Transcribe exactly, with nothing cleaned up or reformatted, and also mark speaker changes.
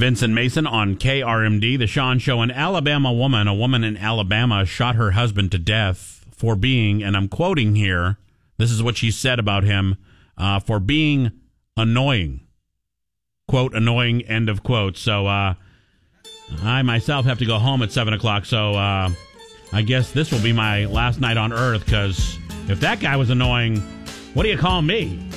Speaker 1: Vincent Mason on K R M D, The Sean Show. An Alabama woman, a woman in Alabama, shot her husband to death for being, and I'm quoting here, this is what she said about him, uh, for being annoying. Quote, annoying, end of quote. So uh, I myself have to go home at seven o'clock, so uh, I guess this will be my last night on Earth, because if that guy was annoying, what do you call me?